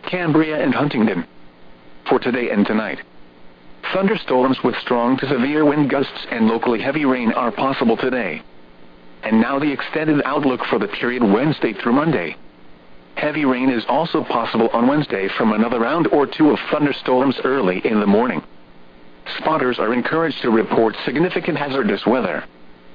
Cambria and Huntingdon. For today and tonight, thunderstorms with strong to severe wind gusts and locally heavy rain are possible today. And now the extended outlook for the period Wednesday through Monday. Heavy rain is also possible on Wednesday from another round or two of thunderstorms early in the morning. Spotters are encouraged to report significant hazardous weather.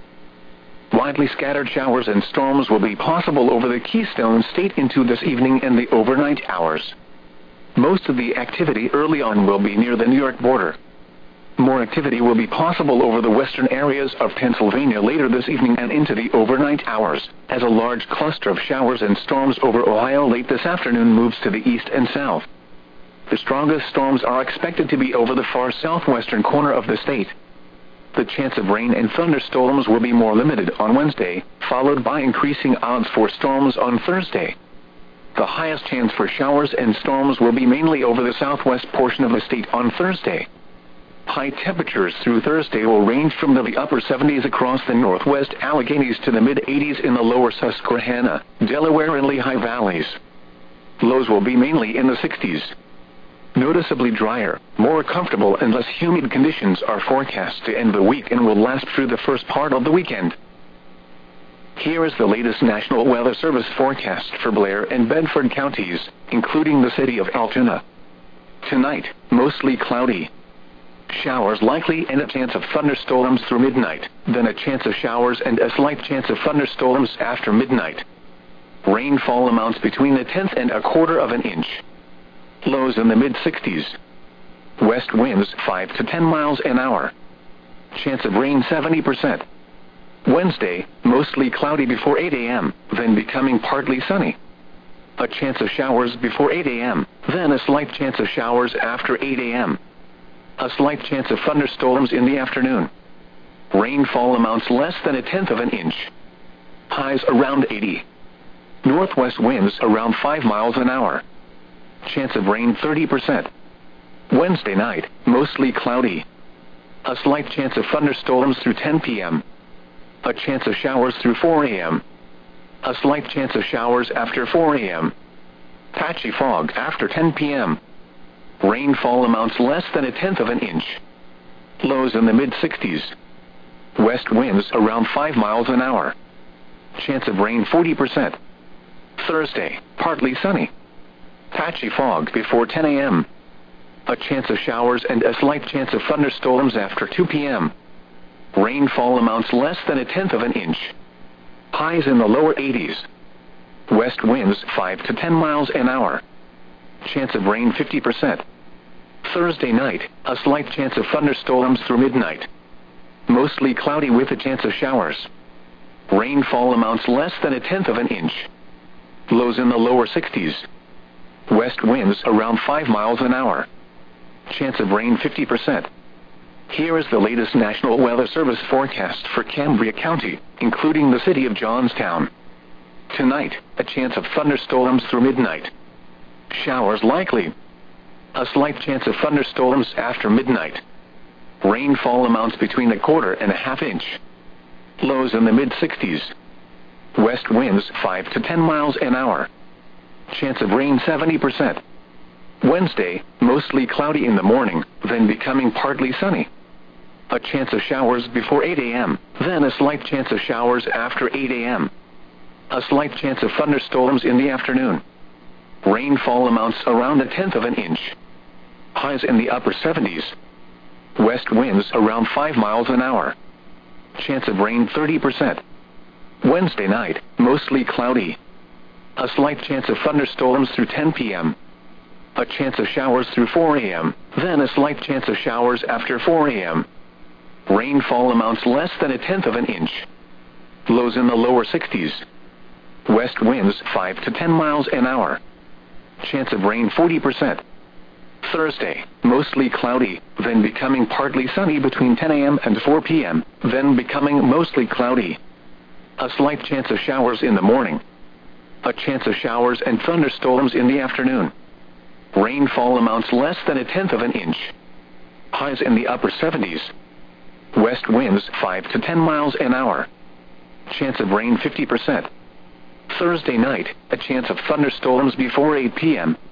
Widely scattered showers and storms will be possible over the Keystone State into this evening and the overnight hours. Most of the activity early on will be near the New York border. More activity will be possible over the western areas of Pennsylvania later this evening and into the overnight hours, as a large cluster of showers and storms over Ohio late this afternoon moves to the east and south. The strongest storms are expected to be over the far southwestern corner of the state. The chance of rain and thunderstorms will be more limited on Wednesday, followed by increasing odds for storms on Thursday. The highest chance for showers and storms will be mainly over the southwest portion of the state on Thursday. High temperatures through Thursday will range from the upper 70s across the northwest Alleghenies to the mid-80s in the lower Susquehanna, Delaware and Lehigh valleys. Lows will be mainly in the 60s. Noticeably drier, more comfortable and less humid conditions are forecast to end the week and will last through the first part of the weekend. Here is the latest National Weather Service forecast for Blair and Bedford counties, including the city of Altoona. Tonight, mostly cloudy. Showers likely and a chance of thunderstorms through midnight, then a chance of showers and a slight chance of thunderstorms after midnight. Rainfall amounts between a tenth and a quarter of an inch. Lows in the mid-60s. West winds 5 to 10 miles an hour. Chance of rain 70%. Wednesday, mostly cloudy before 8 a.m., then becoming partly sunny. A chance of showers before 8 a.m., then a slight chance of showers after 8 a.m. A slight chance of thunderstorms in the afternoon. Rainfall amounts less than a tenth of an inch. Highs around 80. Northwest winds around 5 miles an hour. Chance of rain 30%. Wednesday night, mostly cloudy. A slight chance of thunderstorms through 10 p.m. A chance of showers through 4 a.m. A slight chance of showers after 4 a.m. Patchy fog after 10 p.m. Rainfall amounts less than a tenth of an inch. Lows in the mid-60s. West winds around 5 miles an hour. Chance of rain 40%. Thursday, partly sunny. Patchy fog before 10 a.m. A chance of showers and a slight chance of thunderstorms after 2 p.m. Rainfall amounts less than a tenth of an inch. Highs in the lower 80s. West winds 5 to 10 miles an hour. Chance of rain 50%. Thursday night, a slight chance of thunderstorms through midnight. Mostly cloudy with a chance of showers. Rainfall amounts less than a tenth of an inch. Lows in the lower 60s. West winds around 5 miles an hour. Chance of rain 50%. Here is the latest National Weather Service forecast for Cambria County, including the city of Johnstown. Tonight, a chance of thunderstorms through midnight. Showers likely. A slight chance of thunderstorms after midnight. Rainfall amounts between a quarter and a half inch. Lows in the mid-60s. West winds 5 to 10 miles an hour. Chance of rain 70%. Wednesday, mostly cloudy in the morning, then becoming partly sunny. A chance of showers before 8 a.m., then a slight chance of showers after 8 a.m. A slight chance of thunderstorms in the afternoon. Rainfall amounts around a tenth of an inch. Highs in the upper 70s. West winds around 5 miles an hour. Chance of rain 30%. Wednesday night, mostly cloudy. A slight chance of thunderstorms through 10 p.m. A chance of showers through 4 a.m., then a slight chance of showers after 4 a.m. Rainfall amounts less than a tenth of an inch. Lows in the lower 60s. West winds 5 to 10 miles an hour. Chance of rain 40%. Thursday, mostly cloudy, then becoming partly sunny between 10 a.m. and 4 p.m., then becoming mostly cloudy. A slight chance of showers in the morning. A chance of showers and thunderstorms in the afternoon. Rainfall amounts less than a tenth of an inch. Highs in the upper 70s. West winds 5 to 10 miles an hour. Chance of rain 50%. Thursday night, a chance of thunderstorms before 8 p.m.,